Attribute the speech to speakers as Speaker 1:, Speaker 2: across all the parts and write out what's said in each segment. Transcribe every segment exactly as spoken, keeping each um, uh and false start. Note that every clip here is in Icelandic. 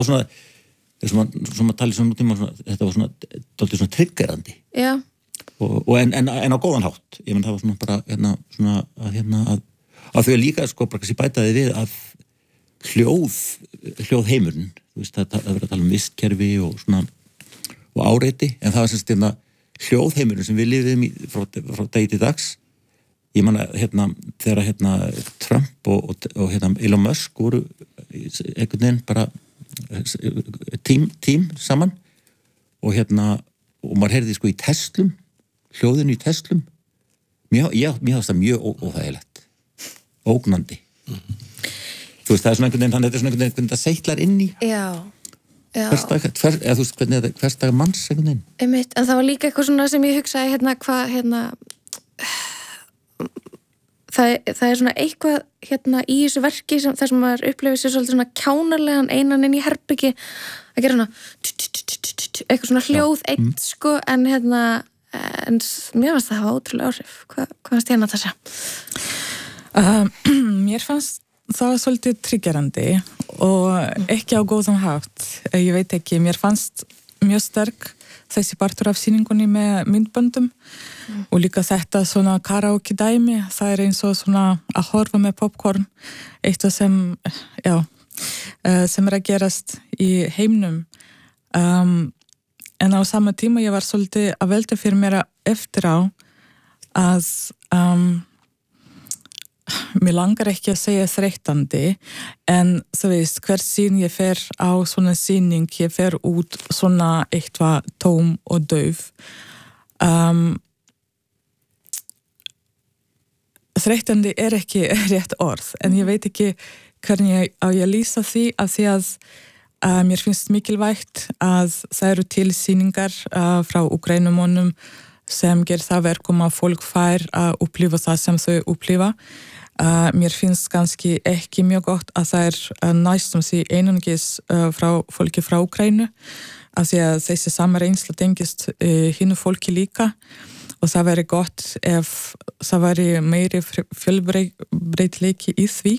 Speaker 1: svona, svona, svona tali svona nútíma, svona, þetta var svona, dálítið svona triggerandi.
Speaker 2: Já.
Speaker 1: Og, og en, en, en á góðan hátt. Ég menn það var svona bara, hérna, svona, að hérna, að, að þau líka, sko, bara kannski bætaði við að hljóð, hljóðheimurinn, þú veist, það, það verður að tala um vistkerfi og svona, og áreiti, en það var semst, hérna, hljóðheimurinn sem við lifum í frá, frá degi til dags. Ég man að, hérna, þegar, hérna, Trump og, og, og hérna, Elon Musk voru einhvern veginn bara tím, tím saman og hérna, og maður heyrði sko í Teslum, hljóðinu í Teslum. Mér, ég, mér hafst það mjög ó, óþægilegt, ógnandi. Mm-hmm. Þú veist, það er svona einhvern veginn, þannig að þetta er svona einhvern veginn, hvernig það seitlar inn í.
Speaker 2: Já, já.
Speaker 1: Hversdag, hver, eða þú veist, hvernig þetta, hversdag manns einhvern veginn.
Speaker 2: Einmitt, en það var líka eitthvað svona sem ég hugsaði, hérna, hvað, hérna, það, það er svona eitthvað, hérna, í þessu verki sem, þar sem maður upplifir sér svolítið svona kjánarlegan einan inn í herbyggi að gera svona eitthvað svona hljóð eitt, mm. sko, en hérna, en mér fannst það hafa ótrúlega áhrif. Hva, hvað fannst hérna þessa?
Speaker 3: Uh, mér fannst það var svolítið triggerandi og ekki á góðan hátt. Ég veit ekki, mér fannst mjög sterk þessi partur af sýningunni með myndböndum mm. og líka þetta svona karaoke dæmi, það er eins og svona að horfa með popcorn, eitthvað sem, já, sem er að gerast í heimnum. Um, en á sama tíma ég var svolítið að velta fyrir mér eftir á að um, mér langar ekki að segja þreytandi, en þú veist, hver sín ég fer á svona sýning, ég fer út svona eitthvað tóm og dauf. Um, þreytandi er ekki rétt orð, en ég veit ekki hvernig á ég að lýsa því, af því að uh, mér finnst mikilvægt að það eru til sýningar uh, frá Úkraínumönnum sem ger það verkum að fólk fær að upplifa það sem þau upplifa. Uh, mér finnst kannski ekki mjög gott að það er uh, næstum því einungis uh, frá fólki frá Úkraínu, af því að þessi sama reynsla tengist uh, hinu fólki líka og það væri gott ef það væri meiri fjölbreytileiki í því.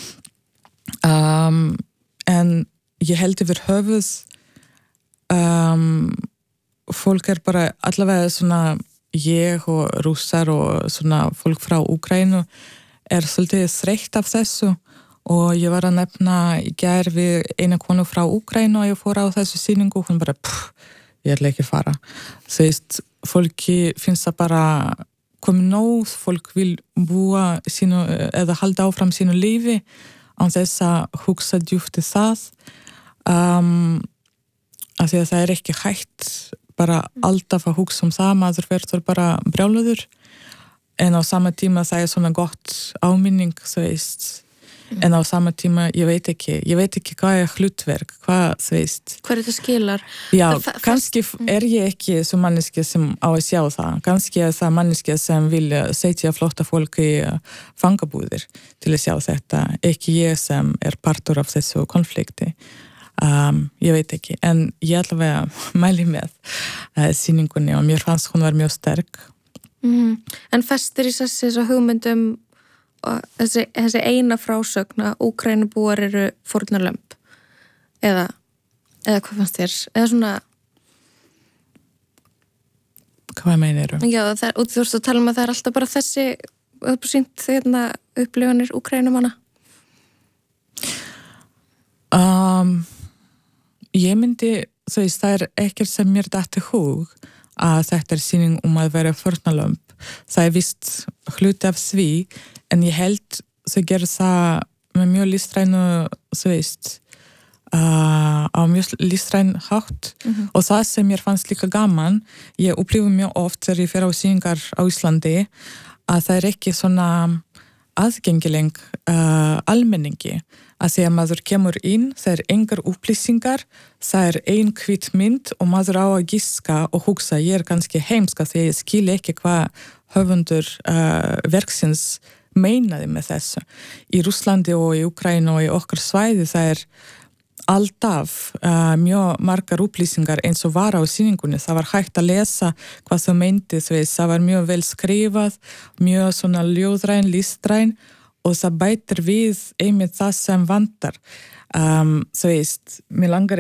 Speaker 3: Um, en ég held yfir höfuð um, fólk er bara allavega svona ég og rússar og svona fólk frá Úkraínu er svolítið þreytt af þessu og ég var að nefna í gær við eina konu frá Úkraínu og ég fór á þessu sýningu og hún bara, pff, ég ætla ekki að fara. Þú veist, fólki finnst það bara komið nóg, fólk vil búa sínu, eða halda áfram sínu lífi án þess að hugsa djúpt í það. Um, af því að það er ekki hægt bara alltaf að hugsa um það, maður verður bara brjálaður. En á sama tíma það er svona gott áminning, þú veist. Mm. En á sama tíma, ég veit ekki, ég veit ekki hvað er hlutverk, hvað, þú veist.
Speaker 2: Hvað þetta skilar?
Speaker 3: Já, kannski er ég ekki svo manneskja sem á að sjá það. Kannski er það manneskja sem vilja setja flotta fólk í fangabúðir til að sjá þetta. Ekki ég sem er partur af þessu konflikti. Um, ég veit ekki, en ég allavega mæli með uh, sýningunni og mér fannst hún var mjög sterk.
Speaker 2: Mm. En festir í sessi þess að hugmyndum og þessi, þessi eina frásögn að Úkrænubúar eru fórnarlömb eða, eða hvað fannst þér? Eða svona
Speaker 3: Hvað meinirðu?
Speaker 2: Já, það er, og þú veist að tala um að það er alltaf bara þessi uppsýnt þeirna upplifanir Úkrænumanna.
Speaker 3: Um, ég myndi, þú veist, það er ekkert sem mér dætti hug að þetta er sýning um að vera fórnarlömb. Það er vist hluti af því, en ég held þau gerðu það með mjög listrænu, þú veist, uh, á mjög listræn hátt. Mm-hmm. Og það sem mér fannst líka gaman, ég upplifu mjög oft þegar ég fer á sýningar á Íslandi, að það er ekki svona aðgengileg uh, almenningi. Að því að maður kemur inn, það er engar upplýsingar, það er ein hvít mynd og maður á að giska og hugsa, ég er kannski heimska því ég skil ekki hvað höfundur uh, verksins meinaði með þessu. Í Rússlandi og í Úkraínu og í okkar svæði það er alltaf uh, mjög margar upplýsingar eins og var á sýningunni. Það var hægt að lesa hvað þau meinti, þú veist, það var mjög vel skrifað, mjög svona ljóðræn, listræn, og það bætir við einmitt það sem vantar. Um, þú veist, mér langar